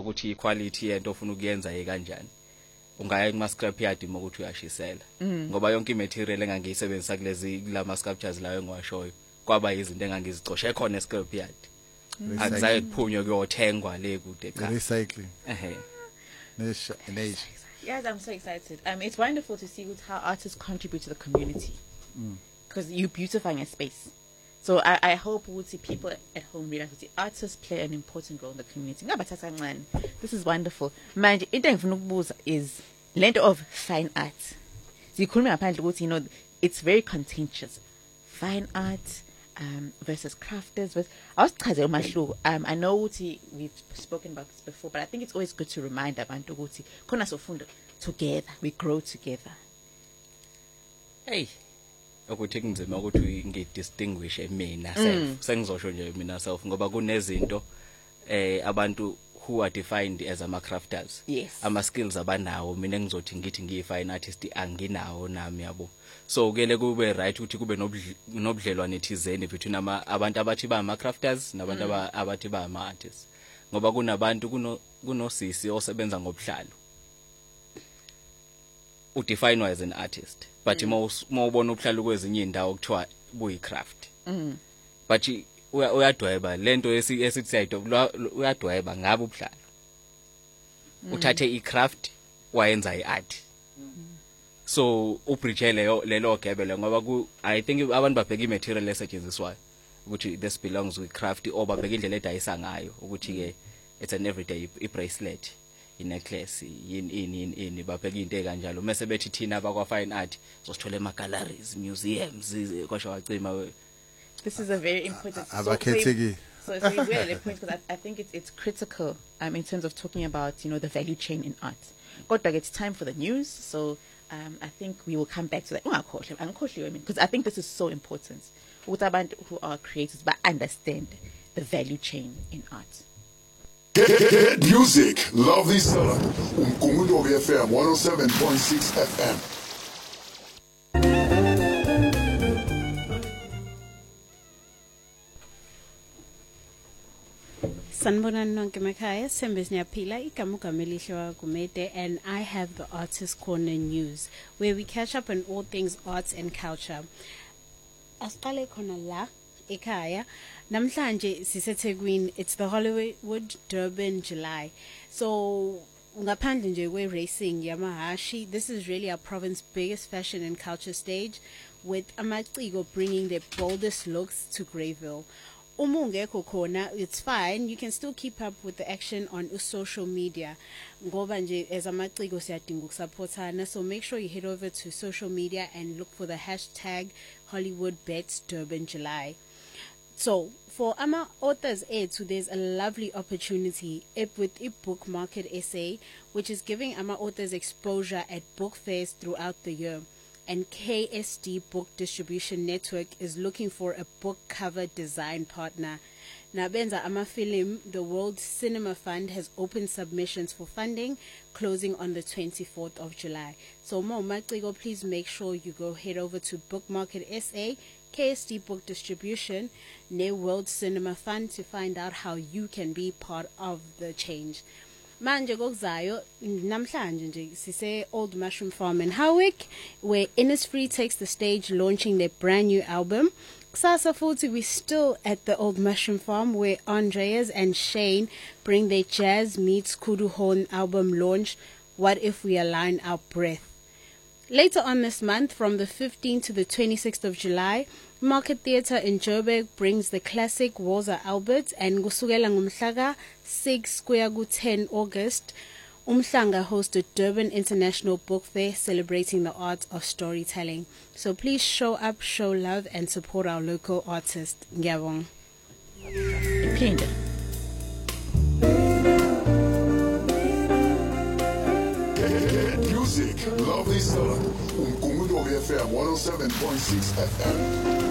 ukuthi iquality yento ofuna ukuyenza kanjani ungaya kuma scrapyard mokuthi uyashisela ngoba yonke imaterial engangiyisebenzisa kulama sculptures lawo engiwashoyo kwaba izinto engangizicoshe khona escrapyard akuzaye kuphunywa kuyothengwa le kude cha recycling Yes, I'm so excited. It's wonderful to see how artists contribute to the community because you're beautifying a space. So I hope we'll see people at home realize that artists play an important role in the community. This is wonderful. Manje into engifuna ukubuza is lento of fine art. Sikhuluma ngaphandle ukuthi it's very contentious. Fine art versus crafters. Awusichaze umahluko. I know ukuthi we've spoken about this before, but I think it's always good to remind abantu ukuthi khona sofunda together, we grow together. Hey. Ukuthi kunzima ukuthi ngidistinguish mina self sengizosho nje mina self ngoba kunezinto abantu who are defined as ama crafters ama skills abanawo mina ngizothi ngithi ngiyifine artist anginawo nami yabo so kele kube right ukuthi kube nobudlelwane ethizeni between abantu abathi ba ama crafters nabantu abathi ba ama artists ngoba kunabantu kunosisi osebenza ngobuhlalo udefine as an artist but mawubona ubuhlalo kwezinye indawo kuthiwa buyi craft but uyadweba lento esithi sayidobula uyadweba ngabe ubuhlalo uthathe icraft wayenza iart so ubridge lelo gebele ngoba I think abantu babheka imaterial esetshenziswayo ukuthi this belongs with craft or babheka indlela edayisa ngayo ukuthi ke it's an everyday bracelet necklace in babheka into kanjalo mase bethi thina abakwa fine art sosithola ema galleries museums kwasho wacima. This is a very important so it's a really point because I think it's critical in terms of talking about the value chain in art. Kodwa it's time for the news, so I think we will come back to that because I think this is so important with abantu who are creators but understand the value chain in art. Get music, love this song. Umkhumbulo FM 107.6 FM. Sanibonani nonke emakhaya, Sembezi Nyaphila, igama uGamelihle waGumede, and I have the Artist Corner News, where we catch up on all things arts and culture. Asiqale khona la ekhaya. Namhlanje siseThekwini, it's the Hollywood Durban July. So ngaphandle nje kwe racing yamahashi, this is really our province's biggest fashion and culture stage, with amaciko bringing their boldest looks to Greyville. Umungeko khona, it's fine, you can still keep up with the action on social media ngoba nje as amaciko siyadinga ukusupportana, so make sure you head over to social media and look for the hashtag Hollywood Bets Durban July. So for ama authors there's a lovely opportunity with eBook Market SA, which is giving ama authors exposure at book fairs throughout the year. And KSD Book Distribution Network is looking for a book cover design partner. Nabenza ama film, the World Cinema Fund has opened submissions for funding, closing on the 24th of July. So Mo Macego, please make sure you go head over to Book Market SA, KSD Book Distribution, ne World Cinema Fund to find out how you can be part of the change. Manje kokuzayo namhlanje nje sise Old Mushroom Farm in Howick, where Innisfree takes the stage launching their brand new album. Kusasa futhi we still at the Old Mushroom Farm, where Andreas and Shane bring their jazz meets kudu horn album launch, What If We Align Our Breath. Later on this month, from the 15th to the 26th of July, Market Theatre in Joburg brings the classic Woza Albert, and kusukela ngomhlaka 6 kuya ku-10 August, Umhlanga hosted Durban International Book Fair celebrating the art of storytelling. So please show up, show love, and support our local artists. Ngiyabonga. Music, love this song. Umkhumbulo FM 107.6 FM.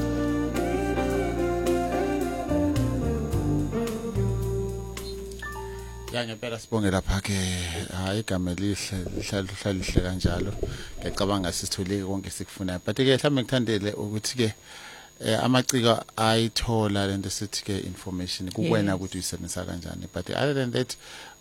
Ngempela sibonge lapha ke igama elihle lihlala lihle kanjalo ngiyacabanga sisithuleke konke sikufunayo but ke mhlawumbe ngithandele ukuthi ke amaciko ayithola lento sithi ke information kuwena ukuthi uyisebenzisa kanjani but other than that